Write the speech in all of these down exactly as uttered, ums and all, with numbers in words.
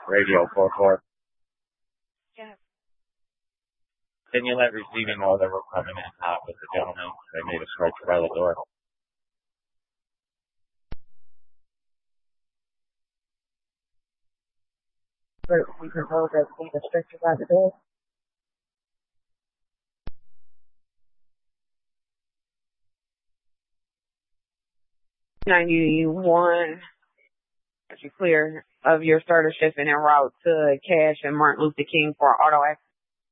Radio four four. Yeah. Can you let receiving know that we're coming in hot with the gentleman? They made a stretch by the door. But we can hold that we need a stretcher by the door. ninety-one. Are you clear of your starter shift and en route to Cash and Martin Luther King for auto accident?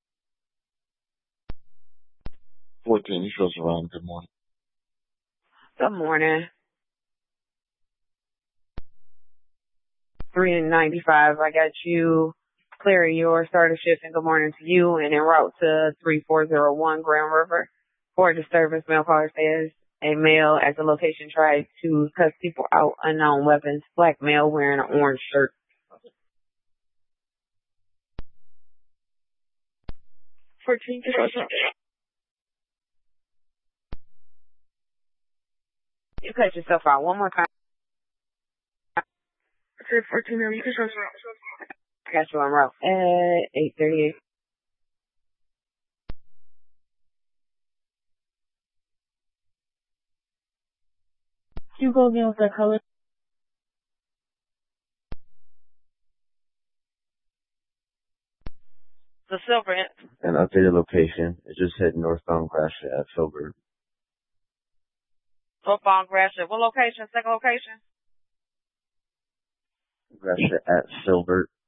fourteen, he shows around. Good morning. Good morning. three ninety-five. I got you clearing your starter shift and good morning to you and en route to three four zero one Grand River. For disturbance, mail caller says a male at the location tried to cuss people out, unknown weapons, black male wearing an orange shirt. fourteen, you cut yourself out one more time. fourteen, you can show us around. I got you on route at eight thirty-eight. You go again with that color. The silver. An updated location. It just hit northbound Gratiot at Filbert. Northbound Gratiot. What location? Second location? Gratiot at Filbert.